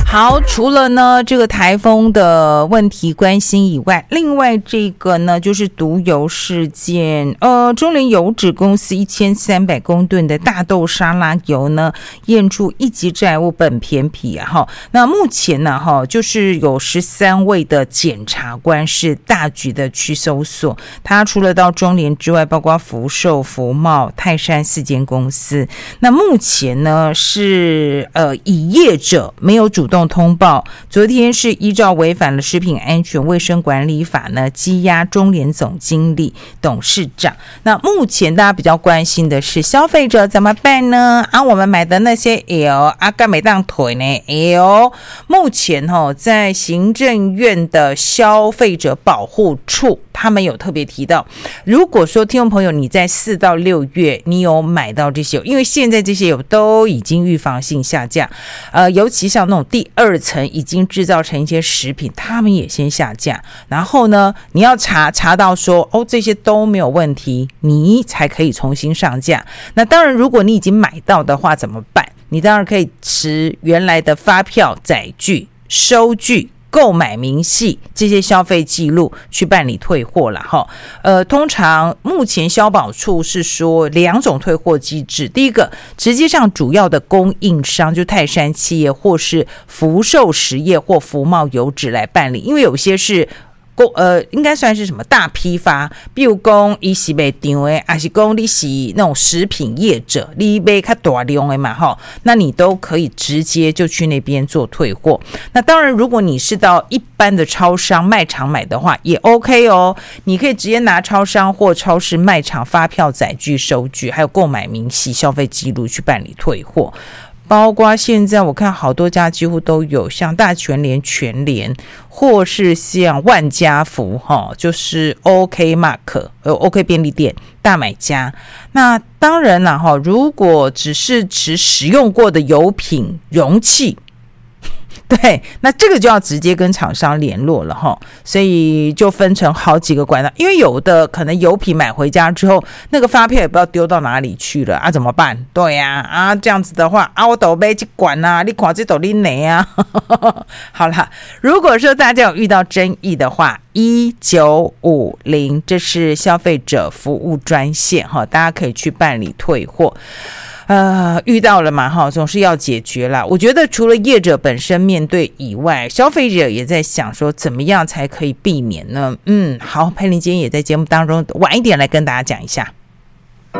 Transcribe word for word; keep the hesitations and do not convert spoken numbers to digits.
好，除了呢这个台风的问题关心以外，另外这个呢就是毒油事件。呃，中联油脂公司一千三百公吨的大豆沙拉油呢验出一级债务苯偏僻啊哈。那目前呢哈就是有十三位的检察官是大举的去搜索，他除了到中联之外，包括福寿、福茂、泰山四间公司。那目前呢是呃以业者没有主动通报，昨天是依照违反了食品安全卫生管理法呢羁押中联总经理、董事长。那目前大家比较关心的是消费者怎么办呢？啊，我们买的那些油啊，干没当腿呢？油目前哦，在行政院的消费者保护处，他们有特别提到，如果说听众朋友你在四到六月你有买到这些油，因为现在这些油都已经预防性下架，呃，尤其像那种第二层已经制造成一些食品，他们也先下架，然后呢你要查查到说哦这些都没有问题，你才可以重新上架。那当然如果你已经买到的话怎么办？你当然可以持原来的发票、载具、收据、购买明细这些消费记录去办理退货啦齁。呃，通常目前消保处是说两种退货机制，第一个直接上主要的供应商，就泰山企业或是福寿实业或福茂油脂来办理，因为有些是呃，应该算是什么大批发，比如说你是卖场的，还是说你是那种食品业者，你买较大量的嘛齁，那你都可以直接就去那边做退货。那当然如果你是到一般的超商卖场买的话也 OK 哦，你可以直接拿超商或超市卖场发票、载具、收据还有购买明细、消费记录去办理退货。包括现在我看好多家几乎都有，像大全联、全联，或是像万家福齁，就是 OK Mark、呃 OK 便利店、大买家。那当然啦齁，如果只是持使用过的油品容器，对，那这个就要直接跟厂商联络了齁，所以就分成好几个管道，因为有的可能油品买回家之后，那个发票也不知道丢到哪里去了啊，怎么办？对呀、啊，啊这样子的话啊，我都买这管啊，你看这都你哪啊？好啦，如果说大家有遇到争议的话，一九五零这是消费者服务专线哈，大家可以去办理退货。呃，遇到了嘛哈，总是要解决啦。我觉得除了业者本身面对以外，消费者也在想说怎么样才可以避免呢？嗯，好，佩玲今天也在节目当中晚一点来跟大家讲一下。